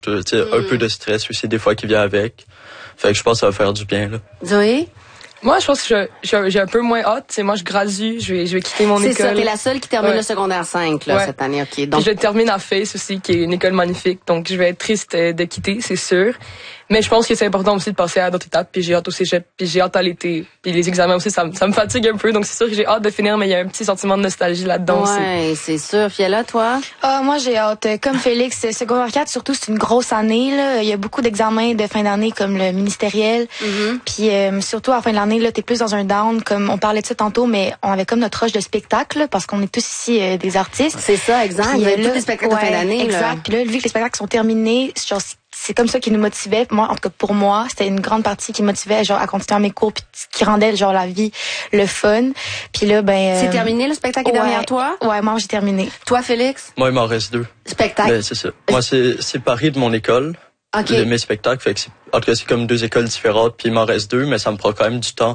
Tu sais, un peu de stress aussi, des fois, qui vient avec. Fait que je pense que ça va faire du bien, là. Zoé? Moi, je pense que j'ai un peu moins hâte. Moi, je gradue, je vais quitter mon école. C'est ça, t'es la seule qui termine le secondaire 5 là, cette année. OK. Donc... Puis je termine à FACE aussi, qui est une école magnifique. Donc, je vais être triste de quitter, c'est sûr. Mais je pense que c'est important aussi de passer à d'autres étapes. Puis j'ai hâte au cégep, puis j'ai hâte à l'été. Puis les examens aussi, ça me fatigue un peu. Donc, c'est sûr que j'ai hâte de finir, mais il y a un petit sentiment de nostalgie là-dedans aussi. Ouais, c'est sûr. Fiella, toi? Moi, j'ai hâte. Comme Félix, secondaire 4, surtout, c'est une grosse année, là. Il y a beaucoup d'examens de fin d'année, comme le ministériel. Puis surtout, à la fin de l'année, là, t'es plus dans un down, comme on parlait de ça tantôt, mais on avait comme notre rush de spectacle, là, parce qu'on est tous ici des artistes. C'est ça, exact. Vous avez tous des spectacles de fin d'année, exact. Puis là, vu que les spectacles sont terminés, genre, c'est comme ça qui nous motivait. Moi, en tout cas, pour moi, c'était une grande partie qui motivait, genre, à continuer mes cours, puis qui rendait, genre, la vie, le fun. Puis là, c'est terminé, le spectacle est derrière toi? Ouais, moi, j'ai terminé. Toi, Félix? Moi, il m'en reste 2. Spectacle? Ben, c'est ça. Moi, c'est Paris de mon école. OK. De mes spectacles. Fait que en tout cas, c'est comme 2 écoles différentes, puis il m'en reste 2, mais ça me prend quand même du temps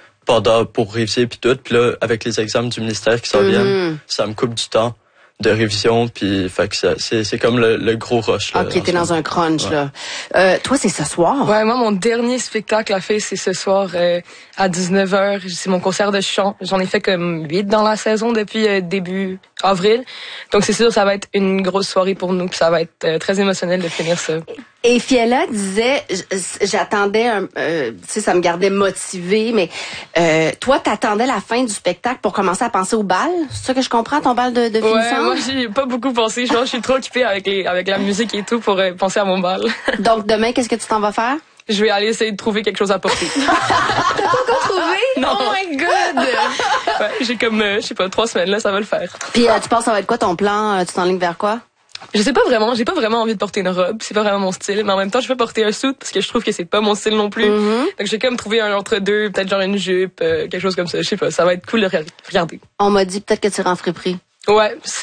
pour réviser, puis tout. Puis là, avec les examens du ministère qui s'en viennent, ça me coupe du temps de révision, puis fait que c'est comme le gros rush. Là, OK, t'es dans un crunch, là. Toi, c'est ce soir? Ouais, moi, mon dernier spectacle à faire, c'est ce soir à 19h. C'est mon concert de chant. J'en ai fait comme 8 dans la saison depuis début avril. Donc, c'est sûr, ça va être une grosse soirée pour nous, puis ça va être très émotionnel de finir ça. Et Fiella disait, j'attendais, tu sais, ça me gardait motivée, mais toi, t'attendais la fin du spectacle pour commencer à penser au bal? C'est ça que je comprends, ton bal de finissant? Ouais, moi, j'ai pas beaucoup pensé. Je suis trop occupée avec la musique et tout pour penser à mon bal. Donc, demain, qu'est-ce que tu t'en vas faire? Je vais aller essayer de trouver quelque chose à porter. T'as pas encore trouvé? Non. Oh my God! Ouais, j'ai comme, je sais pas, 3 semaines, là, ça va le faire. Puis, tu penses ça va être quoi ton plan? Tu t'enlignes vers quoi? Je sais pas vraiment, j'ai pas vraiment envie de porter une robe, c'est pas vraiment mon style, mais en même temps, je veux porter un suit parce que je trouve que c'est pas mon style non plus. Donc j'ai comme trouvé un entre-deux, peut-être genre une jupe, quelque chose comme ça, je sais pas, ça va être cool de regarder. On m'a dit peut-être que tu iras en friperie. Ouais,